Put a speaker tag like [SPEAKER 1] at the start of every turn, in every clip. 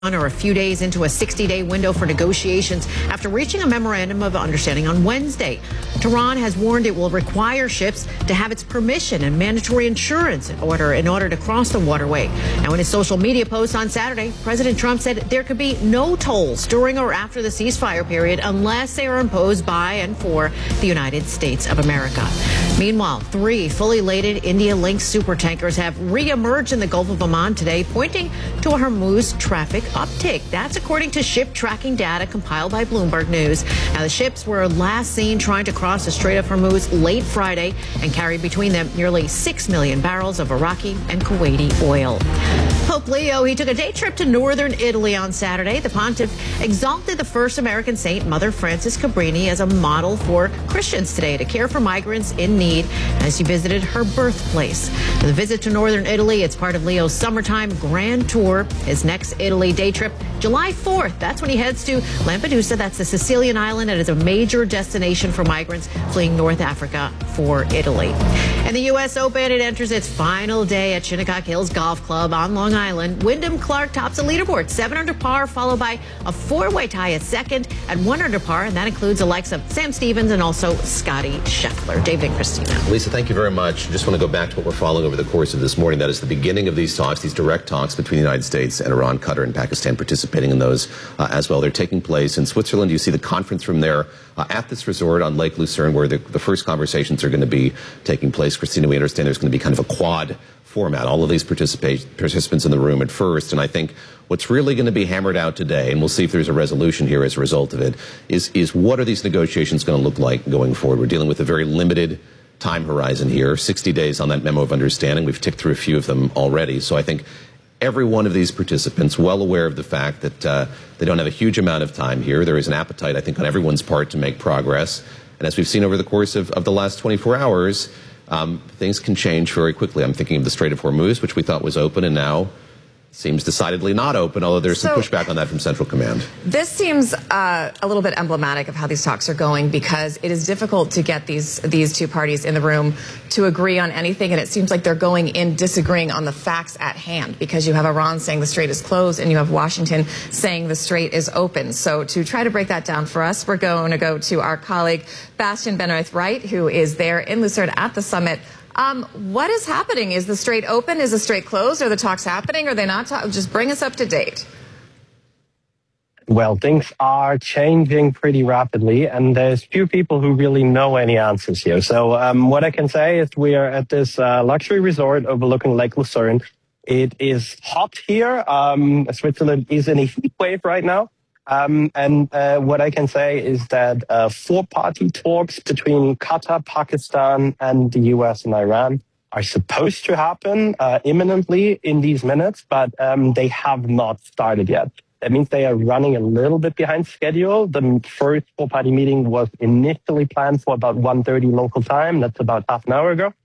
[SPEAKER 1] Are a few days into a 60-day window for negotiations after reaching a memorandum of understanding on Wednesday. Tehran has warned it will require ships to have its permission and mandatory insurance in order to cross the waterway. Now, in his social media post on Saturday, President Trump said there could be no tolls during or after the ceasefire period unless they are imposed by and for the United States of America. Meanwhile, 3 fully laden India-linked supertankers have re-emerged in the Gulf of Oman today, pointing to a Hormuz traffic uptick. That's according to ship tracking data compiled by Bloomberg News. Now, the ships were last seen trying to cross the Strait of Hormuz late Friday and carried between them nearly 6 million barrels of Iraqi and Kuwaiti oil. Pope Leo, he took a day trip to northern Italy on Saturday. The pontiff exalted the first American saint, Mother Frances Cabrini, as a model for Christians today to care for migrants in need as he visited her birthplace. The visit to northern Italy, it's part of Leo's summertime grand tour. His next Italy day trip, July 4th. That's when he heads to Lampedusa. That's the Sicilian island, and is a major destination for migrants fleeing North Africa for Italy. And the U.S. Open, it enters its final day at Shinnecock Hills Golf Club on Long Island. Wyndham Clark tops the leaderboard, 7 under par, followed by a 4-way tie at second at 1 under par, and that includes the likes of Sam Stevens and also Scotty Scheffler. David and Christina.
[SPEAKER 2] Lisa, thank you very much. Just want to go back to what we're following over the course of this morning. That is the beginning of these talks, these direct talks between the United States and Iran, Qatar, and Pakistan participating in those as well. They're taking place in Switzerland. You see the conference room there at this resort on Lake Lucerne, where the first conversations are going to be taking place. Christina, we understand there's going to be kind of a quad format, all of these participants in the room at first. And I think what's really going to be hammered out today, and we'll see if there's a resolution here as a result of it, is what are these negotiations going to look like going forward? We're dealing with a very limited time horizon here, 60 days on that memo of understanding. We've ticked through a few of them already. So I think every one of these participants well aware of the fact that they don't have a huge amount of time here. There is an appetite, I think, on everyone's part to make progress. And as we've seen over the course of the last 24 hours, things can change very quickly. I'm thinking of the Strait of Hormuz, which we thought was open, and now seems decidedly not open, although there's some pushback on that from Central Command.
[SPEAKER 3] This seems a little bit emblematic of how these talks are going, because it is difficult to get these two parties in the room to agree on anything, and it seems like they're going in disagreeing on the facts at hand, because you have Iran saying the strait is closed and you have Washington saying the strait is open. So to try to break that down for us, we're going to go to our colleague Bastian Benraith-Wright, who is there in Lucerne at the summit. What is happening? Is the strait open? Is the strait closed? Are the talks happening? Are they not? Just bring us up to date.
[SPEAKER 4] Well, things are changing pretty rapidly, and there's few people who really know any answers here. So what I can say is we are at this luxury resort overlooking Lake Lucerne. It is hot here. Switzerland is in a heat wave right now. And what I can say is that 4-party talks between Qatar, Pakistan, and the U.S. and Iran are supposed to happen imminently in these minutes, but they have not started yet. That means they are running a little bit behind schedule. The first 4-party meeting was initially planned for about 1:30 local time. That's about half an hour ago.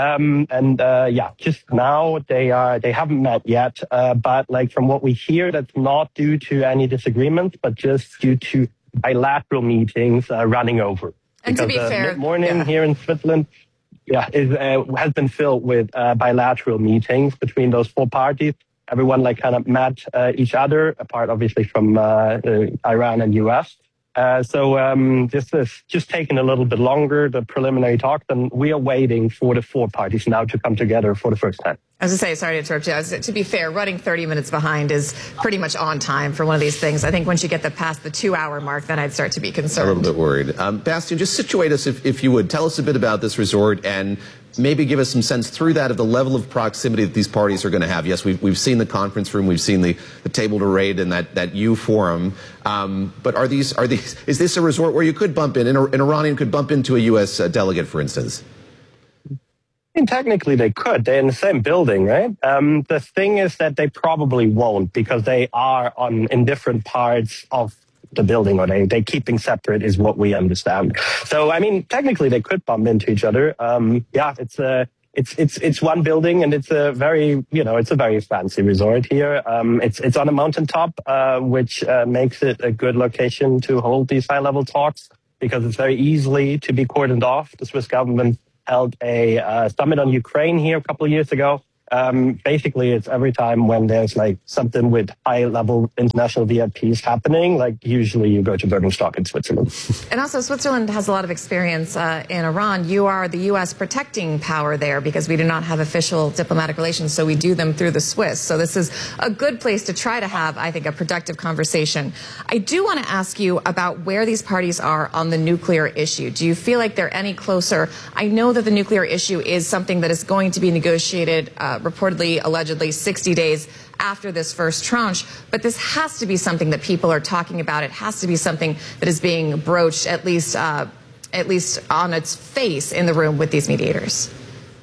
[SPEAKER 4] Just now they haven't met yet. But like from what we hear, that's not due to any disagreements, but just due to bilateral meetings running over.
[SPEAKER 3] And
[SPEAKER 4] because,
[SPEAKER 3] to be fair,
[SPEAKER 4] mid-morning here in Switzerland, has been filled with bilateral meetings between those 4 parties. Everyone kind of met each other, apart obviously from Iran and U.S. This is just taking a little bit longer, the preliminary talks, and we are waiting for the 4 parties now to come together for the first time.
[SPEAKER 3] I was going to say, sorry to interrupt you. To be fair, running 30 minutes behind is pretty much on time for one of these things. I think once you get past the 2-hour mark, then I'd start to be concerned.
[SPEAKER 2] A little bit worried. Bastian, just situate us, if you would. Tell us a bit about this resort and maybe give us some sense through that of the level of proximity that these parties are going to have. Yes, we've seen the conference room, we've seen the table to raid and that U forum. But is this a resort where you could bump in, an Iranian could bump into a U.S. Delegate, for instance?
[SPEAKER 4] I mean, technically they could. They're in the same building, right? The thing is that they probably won't, because they are in different parts of the building, or they keeping separate is what we understand. So, I mean, technically they could bump into each other. It's one building, and it's a very fancy resort here. It's on a mountaintop, which makes it a good location to hold these high-level talks, because it's very easily to be cordoned off. The Swiss government held a summit on Ukraine here a couple of years ago, Basically, it's every time when there's like something with high-level international VIPs happening, like usually you go to Birkenstock in Switzerland.
[SPEAKER 3] And also, Switzerland has a lot of experience in Iran. You are the U.S. protecting power there because we do not have official diplomatic relations, so we do them through the Swiss. So this is a good place to try to have, I think, a productive conversation. I do want to ask you about where these parties are on the nuclear issue. Do you feel like they're any closer? I know that the nuclear issue is something that is going to be negotiated reportedly, allegedly, 60 days after this first tranche. But this has to be something that people are talking about. It has to be something that is being broached, at least on its face, in the room with these mediators.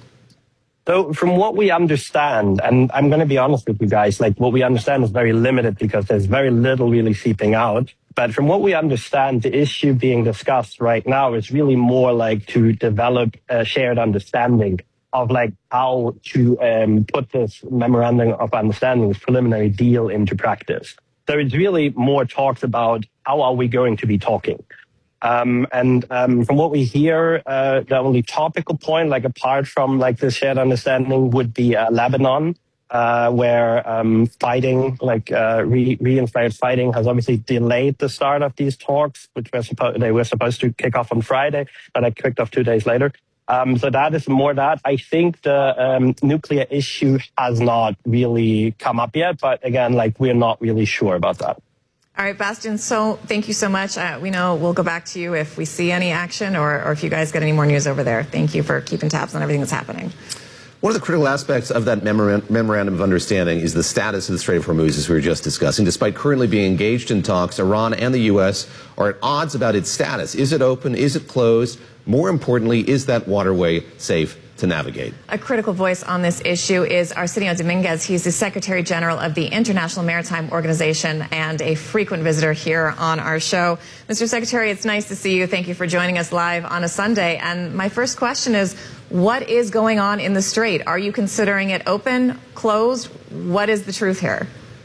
[SPEAKER 4] So from what we understand, and I'm going to be honest with you guys, like what we understand is very limited because there's very little really seeping out. But from what we understand, the issue being discussed right now is really more like to develop a shared understanding of like how to put this memorandum of understanding, this preliminary deal into practice. So it's really more talks about how are we going to be talking. From what we hear, the only topical point, like apart from like the shared understanding, would be Lebanon, where fighting, like reinspired fighting, has obviously delayed the start of these talks, which they were supposed to kick off on Friday, but they kicked off 2 days later. So that is more that. I think the nuclear issue has not really come up yet, but again, like we're not really sure about that.
[SPEAKER 3] All right, Bastian, so thank you so much. We know we'll go back to you if we see any action or if you guys get any more news over there. Thank you for keeping tabs on everything that's happening.
[SPEAKER 2] One of the critical aspects of that memorandum of understanding is the status of the Strait of Hormuz, as we were just discussing. Despite currently being engaged in talks, Iran and the U.S. are at odds about its status. Is it open? Is it closed? More importantly, is that waterway safe to navigate? A
[SPEAKER 3] critical voice on this issue is Arsenio Dominguez. He's the Secretary General of the International Maritime Organization and a frequent visitor here on our show. Mr. Secretary, it's nice to see you. Thank you for joining us live on a Sunday. And my first question is, what is going on in the Strait? Are you considering it open, closed? What is the truth here?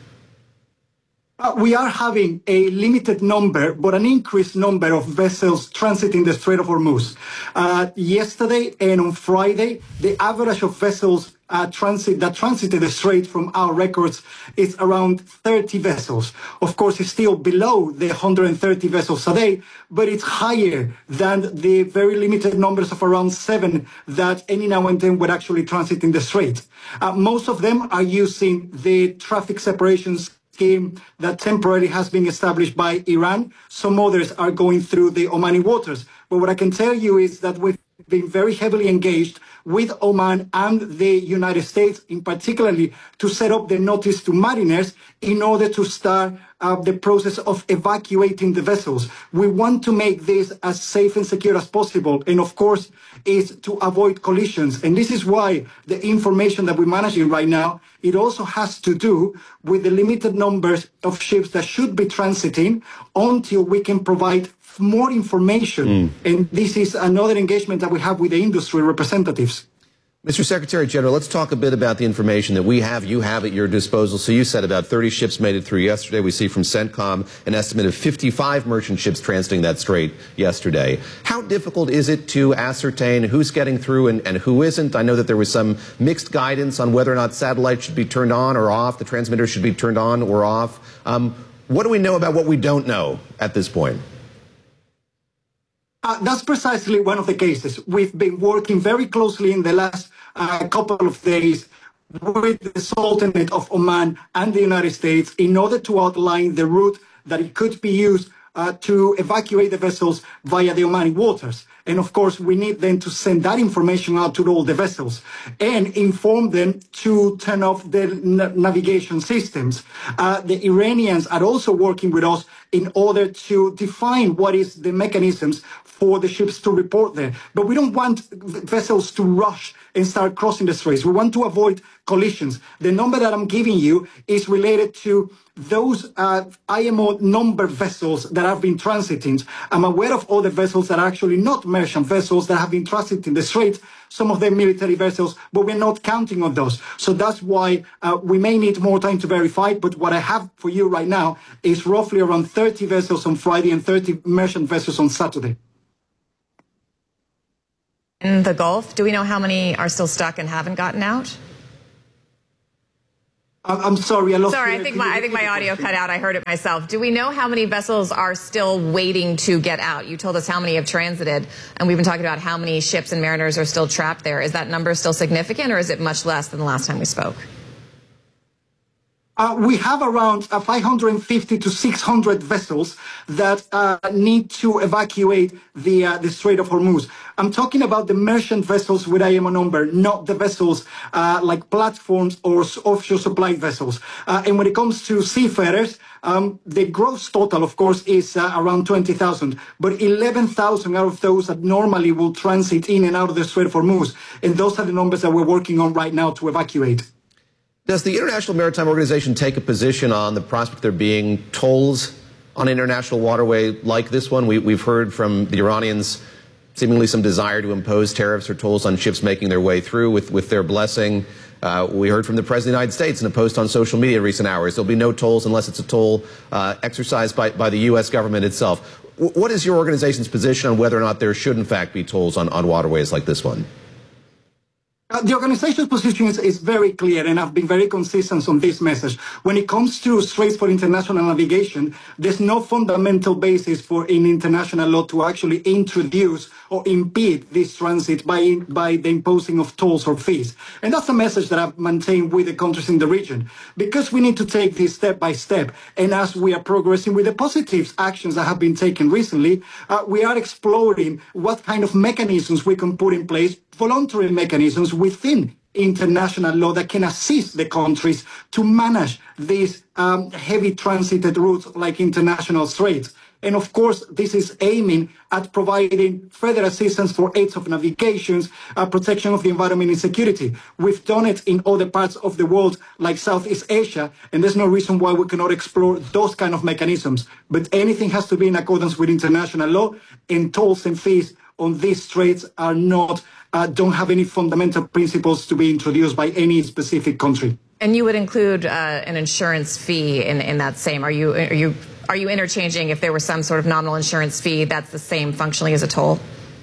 [SPEAKER 5] We are having a limited number, but an increased number of vessels transiting the Strait of Hormuz. Yesterday and on Friday, the average of vessels that transited the Strait from our records is around 30 vessels. Of course, it's still below the 130 vessels a day, but it's higher than the very limited numbers of around 7 that any now and then would actually transit in the Strait. Most of them are using the traffic separations scheme that temporarily has been established by Iran. Some others are going through the Omani waters. But what I can tell you is that we've been very heavily engaged with Oman and the United States, in particularly to set up the notice to mariners in order to start the process of evacuating the vessels. We want to make this as safe and secure as possible, and of course, is to avoid collisions. And this is why the information that we're managing right now, it also has to do with the limited numbers of ships that should be transiting until we can provide more information. And this is another engagement that we have with the industry representatives.
[SPEAKER 2] Mr. Secretary General, let's talk a bit about the information that you have at your disposal. So you said about 30 ships made it through yesterday. We see from CENTCOM an estimate of 55 merchant ships transiting that strait yesterday. How difficult is it to ascertain who's getting through and who isn't? I know that there was some mixed guidance on whether or not satellites should be turned on or off, the transmitters should be turned on or off. What do we know about what we don't know at this point?
[SPEAKER 5] That's precisely one of the cases. We've been working very closely in the last couple of days with the Sultanate of Oman and the United States in order to outline the route that it could be used to evacuate the vessels via the Omani waters. And of course, we need then to send that information out to all the vessels and inform them to turn off the navigation systems. The Iranians are also working with us in order to define what is the mechanisms for the ships to report there. But we don't want vessels to rush and start crossing the straits. We want to avoid collisions. The number that I'm giving you is related to those IMO number vessels that have been transiting. I'm aware of other vessels that are actually not merchant vessels that have been transiting the strait, some of them military vessels, but we're not counting on those. So that's why we may need more time to verify, but what I have for you right now is roughly around 30 vessels on Friday and 30 merchant vessels on Saturday.
[SPEAKER 3] In the Gulf, do we know how many are still stuck and haven't gotten out?
[SPEAKER 5] I'm sorry, I lost.
[SPEAKER 3] Sorry, I think my audio cut out. I heard it myself. Do we know how many vessels are still waiting to get out? You told us how many have transited, and we've been talking about how many ships and mariners are still trapped there. Is that number still significant, or is it much less than the last time we spoke?
[SPEAKER 5] We have around 550 to 600 vessels that need to evacuate the Strait of Hormuz. I'm talking about the merchant vessels with IMO number, not the vessels like platforms or offshore supply vessels. And when it comes to seafarers, the gross total, of course, is around 20,000, but 11,000 out of those that normally will transit in and out of the Strait of Hormuz. And those are the numbers that we're working on right now to evacuate.
[SPEAKER 2] Does the International Maritime Organization take a position on the prospect of there being tolls on an international waterway like this one? We've heard from the Iranians seemingly some desire to impose tariffs or tolls on ships making their way through with their blessing. We heard from the President of the United States in a post on social media in recent hours. There'll be no tolls unless it's a toll exercised by the U.S. government itself. What is your organization's position on whether or not there should, in fact, be tolls on waterways like this one?
[SPEAKER 5] The organization's position is very clear, and I've been very consistent on this message. When it comes to straits for international navigation, there's no fundamental basis for in international law to actually introduce or impede this transit by the imposing of tolls or fees. And that's a message that I've maintained with the countries in the region, because we need to take this step by step. And as we are progressing with the positive actions that have been taken recently, we are exploring what kind of mechanisms we can put in place, voluntary mechanisms within international law that can assist the countries to manage these heavy transited routes like international straits. And of course, this is aiming at providing further assistance for aids of navigations, protection of the environment and security. We've done it in other parts of the world like Southeast Asia, and there's no reason why we cannot explore those kind of mechanisms. But anything has to be in accordance with international law, and tolls and fees on these straits are not, don't have any fundamental principles to be introduced by any specific country.
[SPEAKER 3] And you would include an insurance fee in that same. Are you interchanging if there was some sort of nominal insurance fee that's the same functionally as a toll?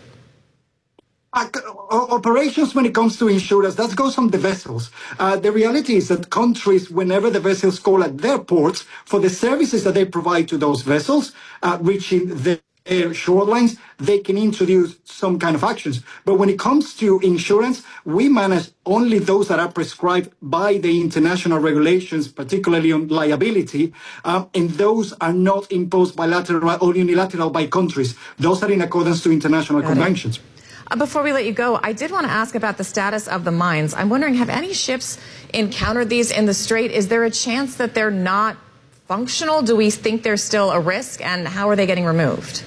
[SPEAKER 5] Operations when it comes to insurance, that goes on the vessels. The reality is that countries, whenever the vessels call at their ports for the services that they provide to those vessels, reaching their shorelines, they can introduce some kind of actions. But when it comes to insurance, we manage only those that are prescribed by the international regulations, particularly on liability, and those are not imposed bilateral or unilateral by countries. Those are in accordance to international conventions.
[SPEAKER 3] Before we let you go, I did want to ask about the status of the mines. I'm wondering, have any ships encountered these in the Strait? Is there a chance that they're not functional? Do we think there's still a risk, and how are they getting removed?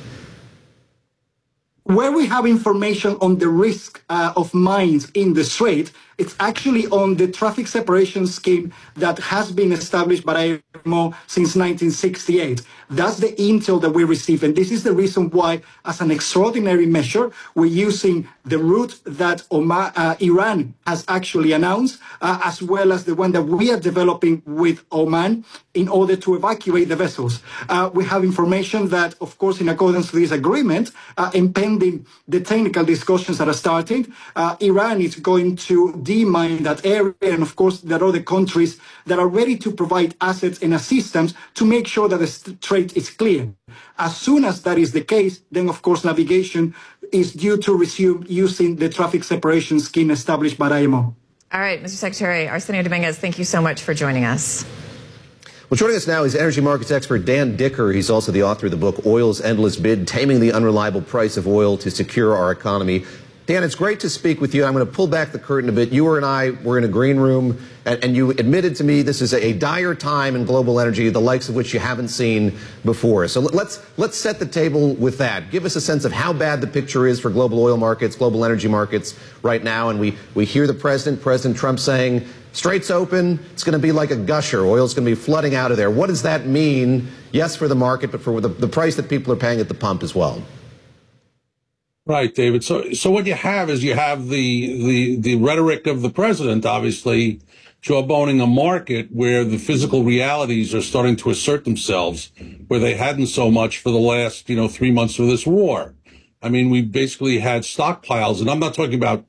[SPEAKER 5] Where we have information on the risk of mines in the Strait, it's actually on the traffic separation scheme that has been established by IMO since 1968. That's the intel that we receive. And this is the reason why, as an extraordinary measure, we're using the route that Iran has actually announced, as well as the one that we are developing with Oman in order to evacuate the vessels. We have information that, of course, in accordance to this agreement, and pending the technical discussions that are starting, Iran is going to demine that area, and of course there are other countries that are ready to provide assets and assistance to make sure that the strait is clear. As soon as that is the case, then of course navigation is due to resume using the traffic separation scheme established by IMO.
[SPEAKER 3] All right, Mr. Secretary, Arsenio Dominguez, thank you so much for joining us.
[SPEAKER 2] Well, joining us now is energy markets expert Dan Dicker. He's also the author of the book Oil's Endless Bid, Taming the Unreliable Price of Oil to Secure Our Economy. Dan, it's great to speak with you. I'm going to pull back the curtain a bit. You and I were in a green room, and you admitted to me this is a dire time in global energy, the likes of which you haven't seen before. So let's set the table with that. Give us a sense of how bad the picture is for global oil markets, global energy markets right now. And we hear the President Trump saying, straits open, it's going to be like a gusher. Oil's going to be flooding out of there. What does that mean? Yes, for the market, but for the price that people are paying at the pump as well.
[SPEAKER 6] Right, David. So what you have is you have the rhetoric of the president, obviously, jawboning a market where the physical realities are starting to assert themselves, where they hadn't so much for the last, 3 months of this war. I mean, we basically had stockpiles, and I'm not talking about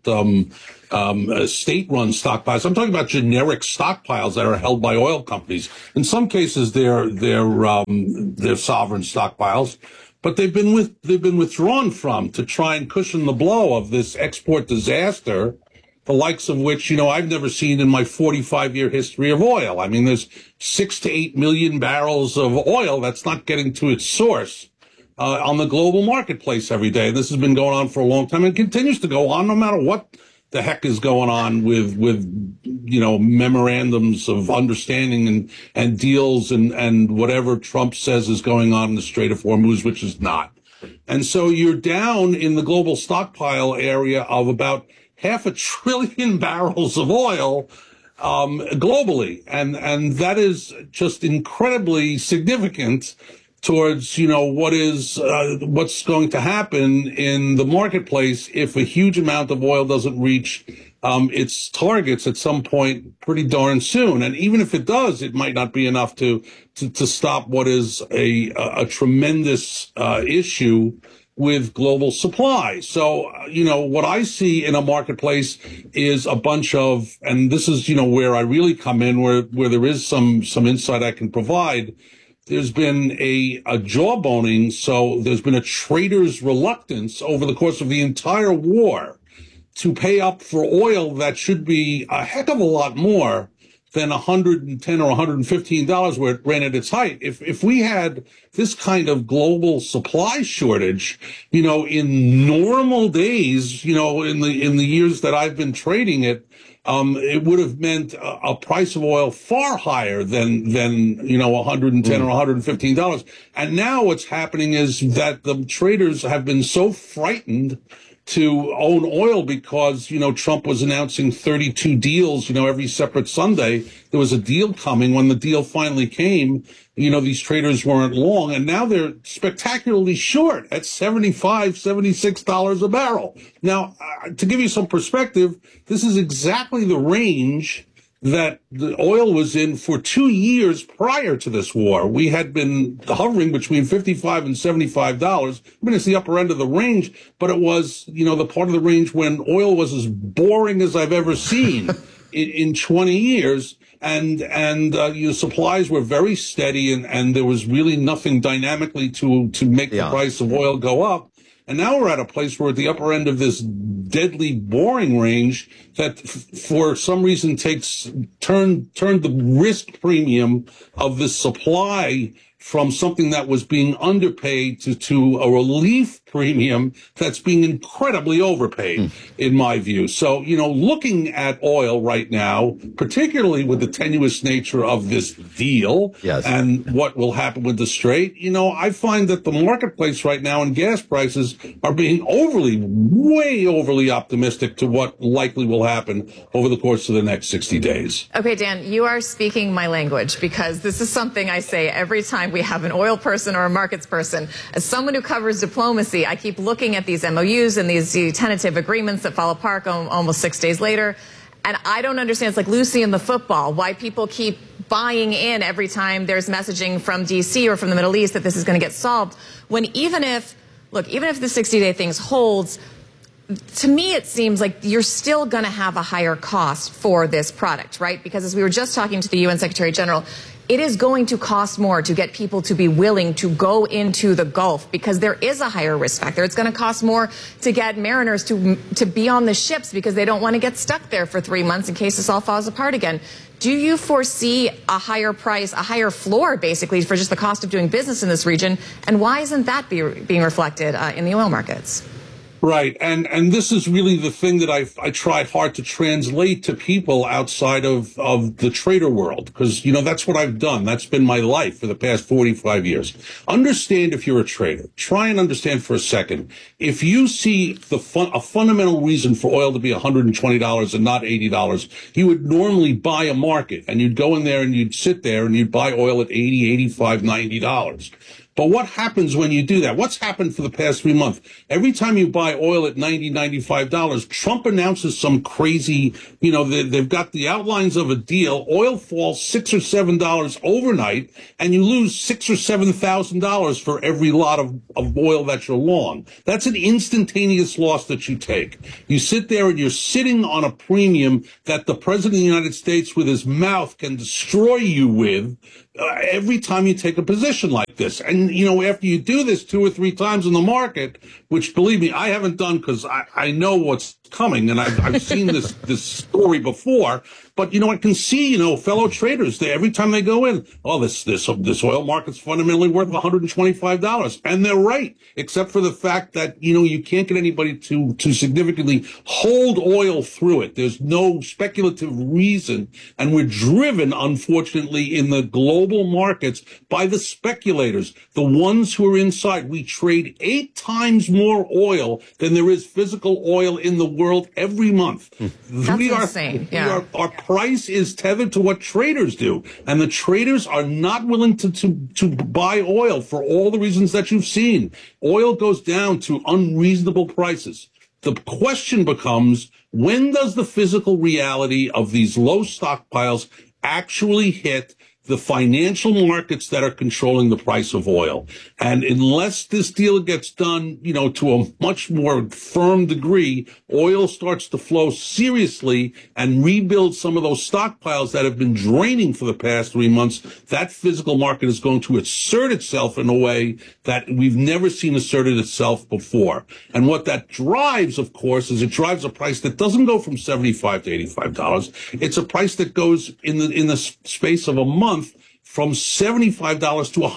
[SPEAKER 6] state-run stockpiles. I'm talking about generic stockpiles that are held by oil companies. In some cases, they're sovereign stockpiles, but they've been withdrawn from to try and cushion the blow of this export disaster, the likes of which, I've never seen in my 45-year history of oil. I mean, there's 6 to 8 million barrels of oil that's not getting to its source on the global marketplace every day. This has been going on for a long time and continues to go on no matter what the heck is going on with memorandums of understanding and deals and whatever Trump says is going on in the Strait of Hormuz, which is not. And so you're down in the global stockpile area of about 500 billion barrels of oil globally. And that is just incredibly significant towards, what's going to happen in the marketplace if a huge amount of oil doesn't reach its targets at some point pretty darn soon. And even if it does, it might not be enough to stop what is a tremendous issue with global supply. So, what I see in a marketplace is a bunch of, and this is, where I really come in, where there is some insight I can provide. There's been a jawboning, so there's been a trader's reluctance over the course of the entire war to pay up for oil that should be a heck of a lot more than $110 or $115 where it ran at its height. If we had this kind of global supply shortage, in normal days, in the years that I've been trading it, it would have meant a price of oil far higher than $110 or $115. And now what's happening is that the traders have been so frightened to own oil because, Trump was announcing 32 deals, every separate Sunday. There was a deal coming. When the deal finally came, these traders weren't long, and now they're spectacularly short at $75, $76 a barrel. Now, to give you some perspective, this is exactly the range that the oil was in for 2 years prior to this war. We had been hovering between $55 and $75. I mean, it's the upper end of the range, but it was, the part of the range when oil was as boring as I've ever seen in 20 years. And your supplies were very steady, and there was really nothing dynamically to make the price of oil go up. And now we're at a place where at the upper end of this deadly boring range that for some reason turned the risk premium of the supply from something that was being underpaid to a relief premium that's being incredibly overpaid, in my view. So, looking at oil right now, particularly with the tenuous nature of this deal and what will happen with the Strait, I find that the marketplace right now and gas prices are being way overly optimistic to what likely will happen over the course of the next 60 days.
[SPEAKER 3] Okay, Dan, you are speaking my language because this is something I say every time we have an oil person or a markets person. As someone who covers diplomacy, I keep looking at these MOUs and these tentative agreements that fall apart almost 6 days later. And I don't understand. It's like Lucy in the football, why people keep buying in every time there's messaging from D.C. or from the Middle East that this is going to get solved. When even if the 60-day things holds, to me, it seems like you're still going to have a higher cost for this product, right? Because as we were just talking to the UN Secretary General, it is going to cost more to get people to be willing to go into the Gulf because there is a higher risk factor. It's going to cost more to get mariners to be on the ships because they don't want to get stuck there for 3 months in case this all falls apart again. Do you foresee a higher price, a higher floor, basically, for just the cost of doing business in this region? And why isn't that being reflected in the oil markets?
[SPEAKER 6] Right. And this is really the thing that I tried hard to translate to people outside of the trader world, because, that's what I've done. That's been my life for the past 45 years. Understand if you're a trader. Try and understand for a second. If you see a fundamental reason for oil to be $120 and not $80, you would normally buy a market and you'd go in there and you'd sit there and you'd buy oil at $80, $85, $90. But what happens when you do that? What's happened for the past 3 months? Every time you buy oil at $90, $95, Trump announces some crazy, they've got the outlines of a deal. Oil falls $6 or $7 overnight, and you lose $6,000 or $7,000 for every lot of oil that you're long. That's an instantaneous loss that you take. You sit there and you're sitting on a premium that the President of the United States with his mouth can destroy you with every time you take a position like this. And, after you do this 2 or 3 times in the market, which, believe me, I haven't done because I know what's coming, and I've seen this story before. But, I can see, fellow traders, every time they go in, this oil market's fundamentally worth $125. And they're right, except for the fact that, you can't get anybody to significantly hold oil through it. There's no speculative reason. And we're driven, unfortunately, in the global markets by the speculators, the ones who are inside. We trade 8 times more oil than there is physical oil in the world every month.
[SPEAKER 3] That's insane. Yeah.
[SPEAKER 6] Our price is tethered to what traders do, and the traders are not willing to buy oil for all the reasons that you've seen. Oil goes down to unreasonable prices. The question becomes, when does the physical reality of these low stockpiles actually hit the financial markets that are controlling the price of oil? And unless this deal gets done, to a much more firm degree, oil starts to flow seriously and rebuild some of those stockpiles that have been draining for the past 3 months, that physical market is going to assert itself in a way that we've never seen asserted itself before. And what that drives, of course, is it drives a price that doesn't go from $75 to $85. It's a price that goes in the space of a month from $75 to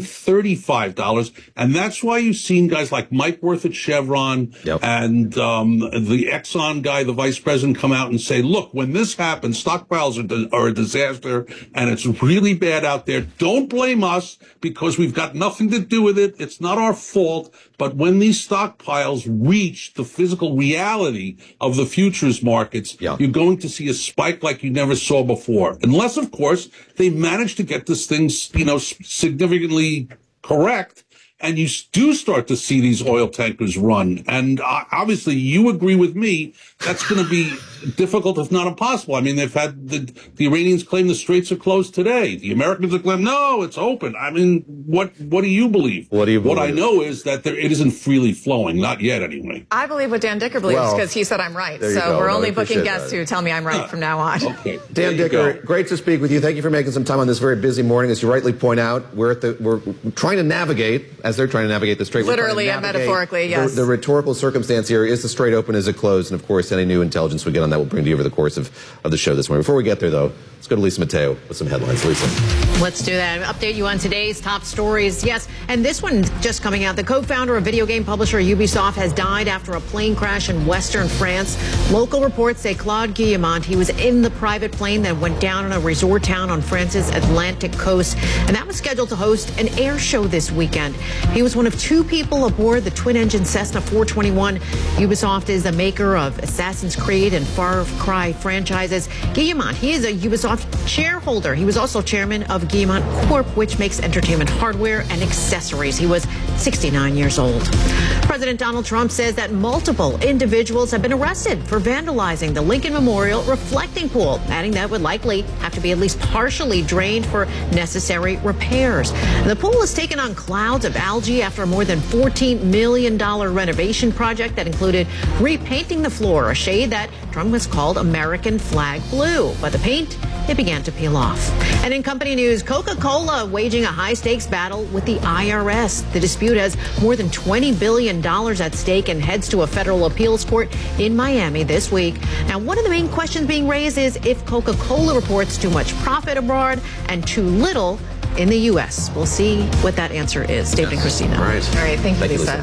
[SPEAKER 6] $135. And that's why you've seen guys like Mike Wirth at Chevron and the Exxon guy, the vice president, come out and say, look, when this happens, stockpiles are a disaster, and it's really bad out there. Don't blame us because we've got nothing to do with it. It's not our fault. But when these stockpiles reach the physical reality of the futures markets, you're going to see a spike like you never saw before. Unless, of course, they manage to get this thing, significantly correct, and you do start to see these oil tankers run. And obviously, you agree with me, that's going to be difficult, if not impossible. I mean, they've had the Iranians claim the straits are closed today. The Americans have claimed, no, it's open. I mean, what do you believe?
[SPEAKER 2] What do you believe?
[SPEAKER 6] What I know is that it isn't freely flowing, not yet anyway.
[SPEAKER 3] I believe what Dan Dicker believes because he said I'm right. So we're only booking guests who tell me I'm right from now on.
[SPEAKER 2] Okay. Dan Dicker, great to speak with you. Thank you for making some time on this very busy morning. As you rightly point out, we're trying to navigate, as they're trying to navigate the strait.
[SPEAKER 3] Literally and metaphorically, yes.
[SPEAKER 2] The rhetorical circumstance here, is the strait open, is it closed? And of course, any new intelligence we get on that we'll bring to you over the course of the show this morning. Before we get there, though, let's go to Lisa Mateo with some headlines. Lisa.
[SPEAKER 1] Let's do that. Update you on today's top stories. Yes, and this one just coming out. The co-founder of video game publisher Ubisoft has died after a plane crash in western France. Local reports say Claude Guillemot, he was in the private plane that went down in a resort town on France's Atlantic coast, and that was scheduled to host an air show this weekend. He was one of 2 people aboard the twin-engine Cessna 421. Ubisoft is the maker of Assassin's Creed and Far Cry franchises. Guillemot, he is a Ubisoft shareholder. He was also chairman of Guillemot Corp, which makes entertainment hardware and accessories. He was 69 years old. President Donald Trump says that multiple individuals have been arrested for vandalizing the Lincoln Memorial reflecting pool, adding that would likely have to be at least partially drained for necessary repairs. The pool has taken on clouds of algae after a more than $14 million renovation project that included repainting the floor, a shade that Trump has called American flag blue. But the paint, it began to peel off. And in company news, Coca-Cola waging a high-stakes battle with the IRS. The dispute has more than $20 billion at stake and heads to a federal appeals court in Miami this week. Now, one of the main questions being raised is if Coca-Cola reports too much profit abroad and too little in the U.S. We'll see what that answer is. David and Christina.
[SPEAKER 2] All right.
[SPEAKER 3] Thank you, Lisa.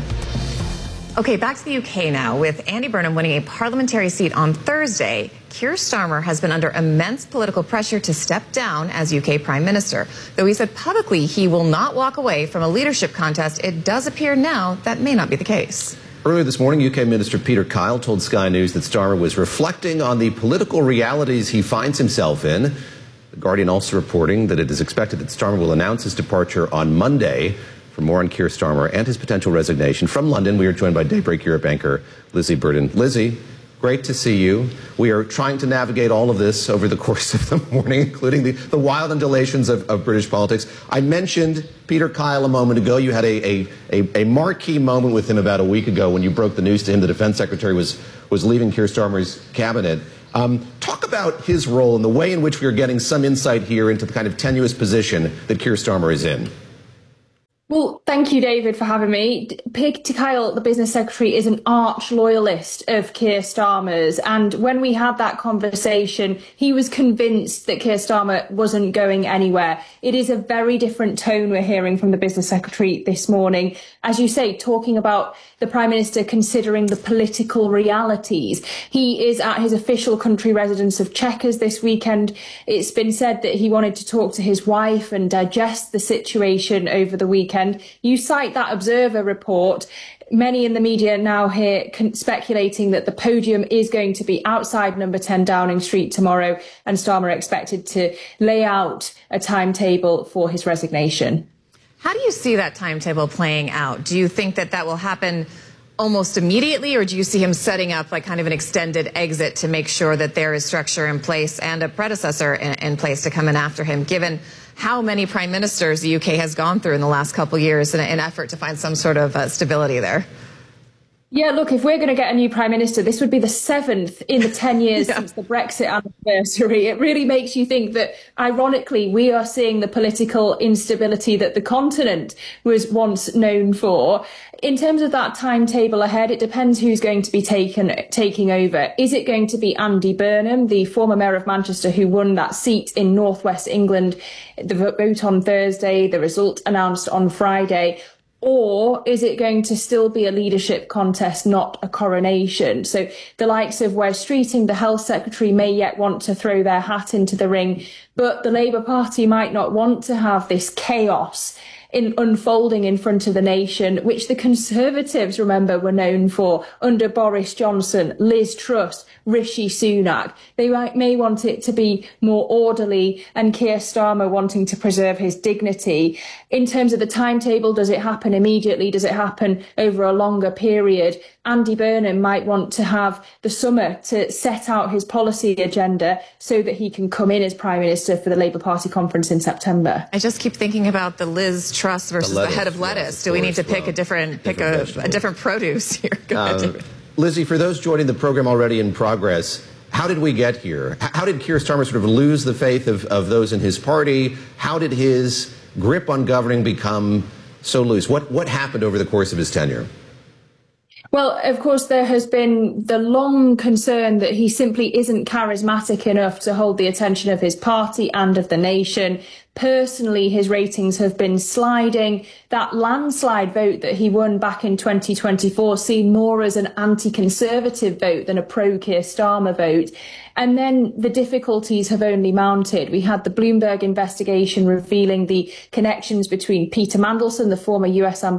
[SPEAKER 3] Okay, back to the UK now. With Andy Burnham winning a parliamentary seat on Thursday, Keir Starmer has been under immense political pressure to step down as UK Prime Minister. Though he said publicly he will not walk away from a leadership contest, it does appear now that may not be the case.
[SPEAKER 2] Earlier this morning, UK Minister Peter Kyle told Sky News that Starmer was reflecting on the political realities he finds himself in. The Guardian also reporting that it is expected that Starmer will announce his departure on Monday For more on Keir Starmer and his potential resignation, from London, we are joined by Daybreak Europe anchor Lizzie Burden. Lizzie, great to see you. We are trying to navigate all of this over the course of the morning, including the wild undulations of British politics. I mentioned Peter Kyle a moment ago. You had a marquee moment with him about a week ago when you broke the news to him the defense secretary was leaving Keir Starmer's cabinet. Talk about his role and the way in which we are getting some insight here into the kind of tenuous position that Keir Starmer is in.
[SPEAKER 7] Well, thank you, David, for having me. Peter Kyle, the business secretary, is an arch loyalist of Keir Starmer's. And when we had that conversation, he was convinced that Keir Starmer wasn't going anywhere. It is a very different tone we're hearing from the business secretary this morning. As you say, talking about the Prime Minister considering the political realities. He is at his official country residence of Chequers this weekend. It's been said that he wanted to talk to his wife and digest the situation over the weekend. You cite that Observer report. Many in the media now here speculating that the podium is going to be outside number 10 Downing Street tomorrow, and Starmer expected to lay out a timetable for his resignation.
[SPEAKER 3] How do you see that timetable playing out? Do you think that that will happen almost immediately, or do you see him setting up like kind of an extended exit to make sure that there is structure in place and a predecessor in place to come in after him, given how many prime ministers the UK has gone through in the last couple of years in an effort to find some sort of stability there?
[SPEAKER 7] Yeah, look, if we're going to get a new Prime Minister, this would be the 7th in the 10 years since the Brexit anniversary. It really makes you think that, ironically, we are seeing the political instability that the continent was once known for. In terms of that timetable ahead, it depends who's going to be taking over. Is it going to be Andy Burnham, the former Mayor of Manchester who won that seat in North West England, the vote on Thursday, the result announced on Friday? Or is it going to still be a leadership contest, not a coronation? So the likes of Wes Streeting, the health secretary, may yet want to throw their hat into the ring, but the Labour Party might not want to have this chaos unfolding in front of the nation, which the Conservatives, remember, were known for under Boris Johnson, Liz Truss, Rishi Sunak. They may want it to be more orderly, and Keir Starmer wanting to preserve his dignity. In terms of the timetable, does it happen immediately? Does it happen over a longer period? Andy Burnham might want to have the summer to set out his policy agenda so that he can come in as Prime Minister for the Labour Party conference in September.
[SPEAKER 3] I just keep thinking about the Liz Truss versus the head of lettuce. Yes, do we need to pick a different produce here? Go ahead, David.
[SPEAKER 2] Lizzie, for those joining the program already in progress, how did we get here? How did Keir Starmer sort of lose the faith of those in his party? How did his grip on governing become so loose? What happened over the course of his tenure?
[SPEAKER 7] Well, of course, there has been the long concern that he simply isn't charismatic enough to hold the attention of his party and of the nation. Personally, his ratings have been sliding. That landslide vote that he won back in 2024 seemed more as an anti-Conservative vote than a pro-Keir Starmer vote. And then the difficulties have only mounted. We had the Bloomberg investigation revealing the connections between Peter Mandelson, the former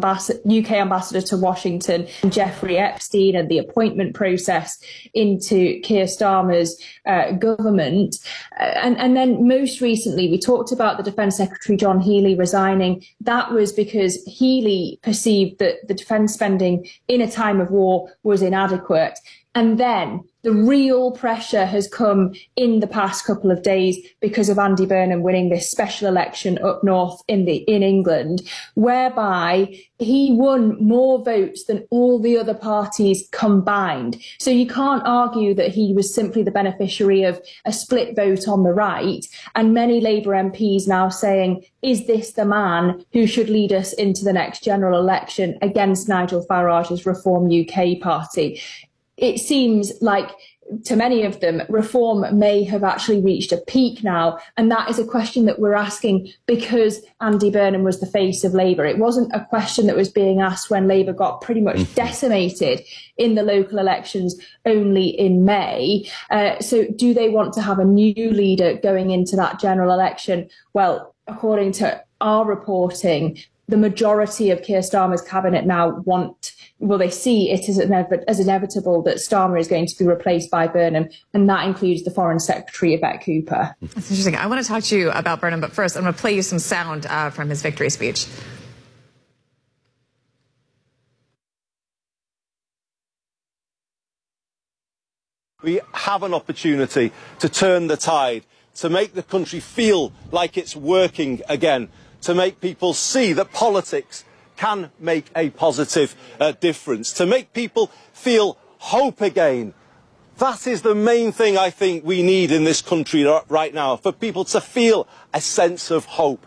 [SPEAKER 7] UK ambassador to Washington, and Jeffrey Epstein, and the appointment process into Keir Starmer's government. And then most recently, we talked about the Defence Secretary John Healey resigning. That was because Healey perceived that the defence spending in a time of war was inadequate. And then the real pressure has come in the past couple of days because of Andy Burnham winning this special election up north in England, whereby he won more votes than all the other parties combined. So you can't argue that he was simply the beneficiary of a split vote on the right. And many Labour MPs now saying, is this the man who should lead us into the next general election against Nigel Farage's Reform UK party? It seems like, to many of them, reform may have actually reached a peak now. And that is a question that we're asking because Andy Burnham was the face of Labour. It wasn't a question that was being asked when Labour got pretty much decimated in the local elections only in May. So do they want to have a new leader going into that general election? Well, according to our reporting, the majority of Keir Starmer's cabinet now they see it as inevitable that Starmer is going to be replaced by Burnham, and that includes the Foreign Secretary, Yvette Cooper.
[SPEAKER 3] That's interesting. I want to talk to you about Burnham, but first I'm going to play you some sound from his victory speech.
[SPEAKER 8] We have an opportunity to turn the tide, to make the country feel like it's working again, to make people see that politics can make a positive difference, to make people feel hope again. That is the main thing I think we need in this country right now, for people to feel a sense of hope.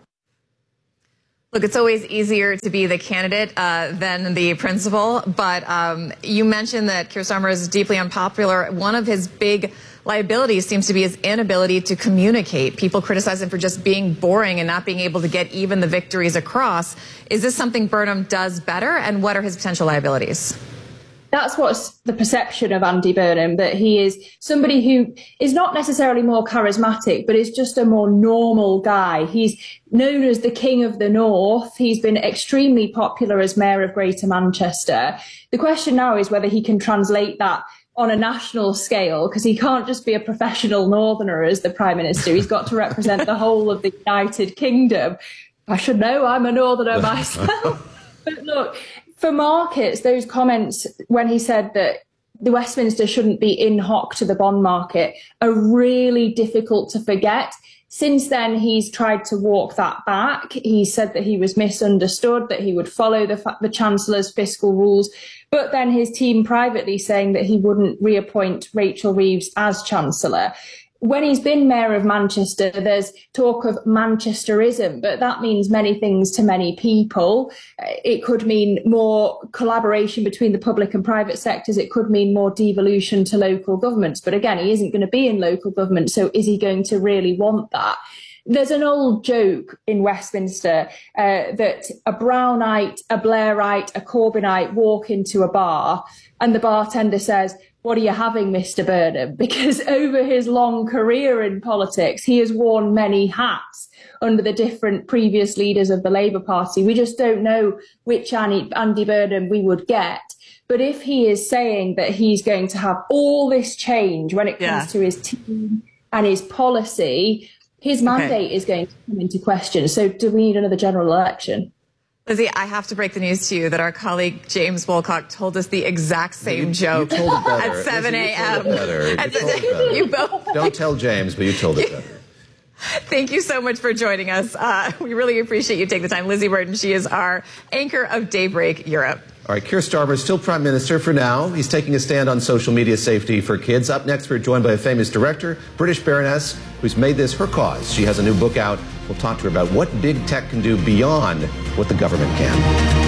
[SPEAKER 3] Look, it's always easier to be the candidate than the principal, but you mentioned that Keir Starmer is deeply unpopular. One of his big liabilities seems to be his inability to communicate. People criticize him for just being boring and not being able to get even the victories across. Is this something Burnham does better, and what are his potential liabilities?
[SPEAKER 7] That's what's the perception of Andy Burnham, that he is somebody who is not necessarily more charismatic, but is just a more normal guy. He's known as the King of the North. He's been extremely popular as Mayor of Greater Manchester. The question now is whether he can translate that on a national scale, because he can't just be a professional Northerner as the Prime Minister. He's got to represent the whole of the United Kingdom. I should know, I'm a Northerner myself. But look, for markets, those comments when he said that the Westminster shouldn't be in hock to the bond market are really difficult to forget. Since then, he's tried to walk that back. He said that he was misunderstood, that he would follow the Chancellor's fiscal rules, but then his team privately saying that he wouldn't reappoint Rachel Reeves as Chancellor. When he's been Mayor of Manchester, there's talk of Manchesterism, but that means many things to many people. It could mean more collaboration between the public and private sectors. It could mean more devolution to local governments. But again, he isn't going to be in local government, so is he going to really want that? There's an old joke in Westminster that a Brownite, a Blairite, a Corbynite walk into a bar and the bartender says, "What are you having, Mr. Burnham?" Because over his long career in politics, he has worn many hats under the different previous leaders of the Labour Party. We just don't know which Andy Burnham we would get. But if he is saying that he's going to have all this change when it comes to his team and his policy, his mandate is going to come into question. So do we need another general election?
[SPEAKER 3] Lizzie, I have to break the news to you that our colleague James Wolcock told us the exact same joke at 7 a.m.
[SPEAKER 2] You both. Don't tell James, but you told it better.
[SPEAKER 3] Thank you so much for joining us. We really appreciate you taking the time. Lizzie Burton, she is our anchor of Daybreak Europe.
[SPEAKER 2] All right, Keir Starmer is still Prime Minister for now. He's taking a stand on social media safety for kids. Up next, we're joined by a famous director, British Baroness, who's made this her cause. She has a new book out. We'll talk to her about what big tech can do beyond what the government can.